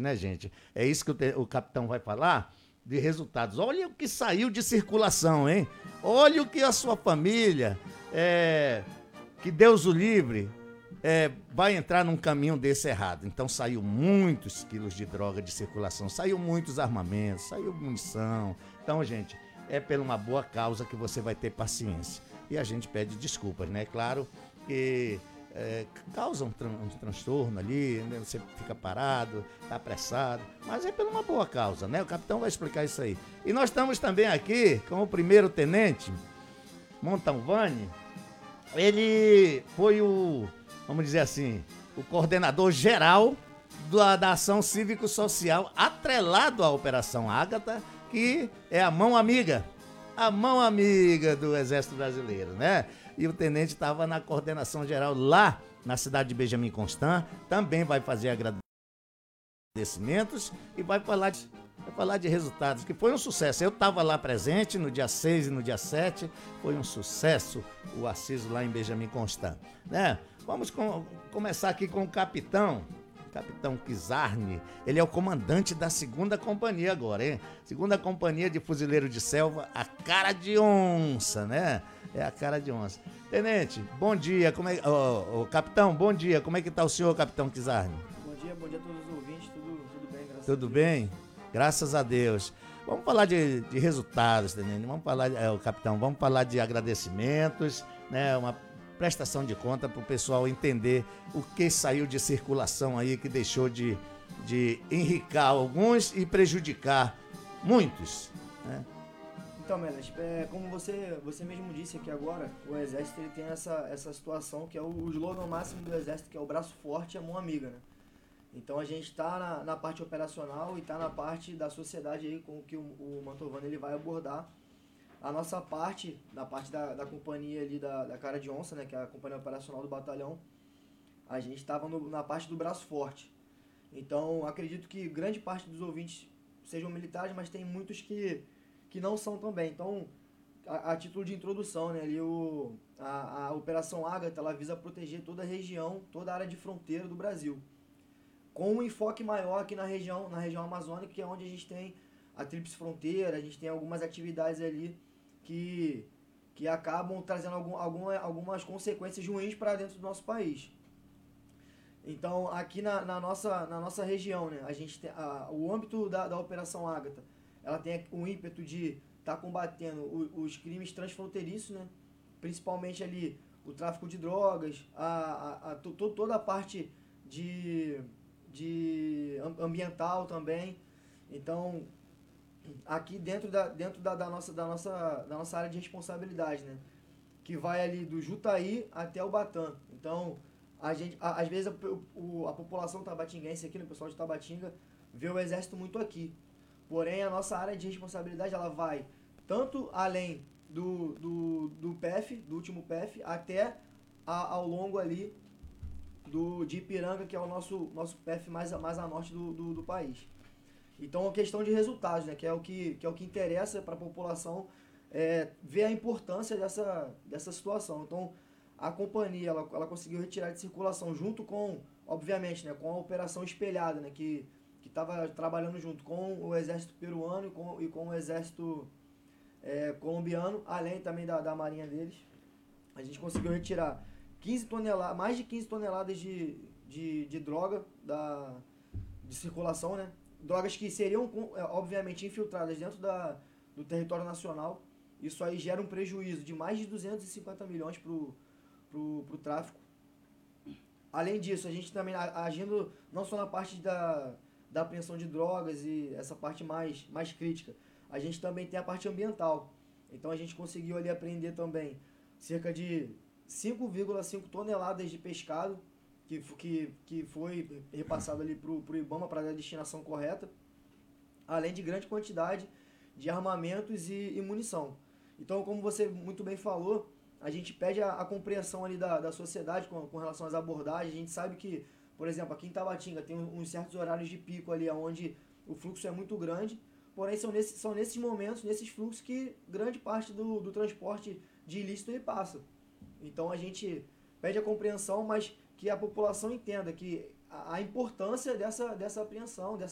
né, gente? É isso que o capitão vai falar, de resultados. Olha o que saiu de circulação, hein? Olha o que a sua família, que Deus o livre, vai entrar num caminho desse errado. Então saiu muitos quilos de droga de circulação, saiu muitos armamentos, saiu munição. Então, gente, é por uma boa causa que você vai ter paciência. E a gente pede desculpas, né? Claro que causa um transtorno ali, né? Você fica parado, tá apressado, mas é por uma boa causa, né? O capitão vai explicar isso aí. E nós estamos também aqui com o primeiro tenente, Montalvani. Ele foi vamos dizer assim, o coordenador geral da ação cívico-social atrelado à Operação Ágata, que é a mão amiga do Exército Brasileiro, né? E o tenente estava na coordenação geral lá na cidade de Benjamin Constant, também vai fazer agradecimentos e vai falar de resultados, que foi um sucesso. Eu estava lá presente no dia 6 e no dia 7, foi um sucesso o assiso lá em Benjamin Constant, né? Vamos começar aqui com o Capitão Kizarni. Ele é o comandante da 2ª Companhia agora, hein? 2ª Companhia de Fuzileiro de Selva, a cara de onça, né? É a cara de onça. Tenente, bom dia. Capitão, bom dia. Como é que tá o senhor, Capitão Kizarni? Bom dia a todos os ouvintes. Tudo bem, graças a Deus. Tudo bem? Graças a Deus. Vamos falar de resultados, tenente. Capitão, vamos falar de agradecimentos, né? Uma prestação de conta para o pessoal entender o que saiu de circulação aí, que deixou de enricar alguns e prejudicar muitos, né? Então, Melas, como você mesmo disse aqui agora, o Exército ele tem essa situação que é o slogan máximo do Exército, que é o braço forte e a mão amiga, né? Então a gente está na parte operacional e está na parte da sociedade aí com que o Mantovani ele vai abordar. A nossa parte, na parte da companhia ali da cara de onça, né, que é a companhia operacional do batalhão, a gente estava na parte do braço forte. Então, acredito que grande parte dos ouvintes sejam militares, mas tem muitos que não são também. Então, a título de introdução, né, ali a Operação Ágata, ela visa proteger toda a região, toda a área de fronteira do Brasil, com um enfoque maior aqui na região amazônica, que é onde a gente tem a Tríplice Fronteira, a gente tem algumas atividades ali que acabam trazendo algumas consequências ruins para dentro do nosso país. Então, aqui na nossa região, né, a gente tem o âmbito da Operação Ágata, ela tem o ímpeto de estar combatendo os crimes transfronteiriços, né, principalmente ali o tráfico de drogas, toda a parte de ambiental também. Então, aqui dentro da nossa área de responsabilidade, né, que vai ali do Jutaí até o Batã. Então, às vezes a população tabatinguense aqui, né, o pessoal de Tabatinga, vê o Exército muito aqui. Porém, a nossa área de responsabilidade, ela vai tanto além do PEF, do último PEF, até ao longo ali de Ipiranga, que é o nosso PEF mais a norte do país. Então, é questão de resultados, né, que é o que interessa para a população ver a importância dessa situação. Então, a companhia ela conseguiu retirar de circulação junto com, obviamente, né, com a Operação Espelhada, né, que estava trabalhando junto com o Exército Peruano e com o Exército colombiano, além também da Marinha deles. A gente conseguiu retirar mais de 15 toneladas de droga de circulação, né? Drogas que seriam, obviamente, infiltradas dentro do território nacional. Isso aí gera um prejuízo de mais de 250 milhões pro tráfico. Além disso, a gente também agindo não só na parte da apreensão de drogas e essa parte mais crítica, a gente também tem a parte ambiental. Então a gente conseguiu ali apreender também cerca de 5,5 toneladas de pescado que foi repassado ali pro IBAMA para dar a destinação correta, além de grande quantidade de armamentos e munição. Então, como você muito bem falou, a gente pede a compreensão ali da sociedade com relação às abordagens. A gente sabe que, por exemplo, aqui em Tabatinga tem uns certos horários de pico ali onde o fluxo é muito grande, porém são nesses momentos, nesses fluxos que grande parte do transporte de ilícito ele passa. Então a gente pede a compreensão, mas que a população entenda que a importância dessa apreensão,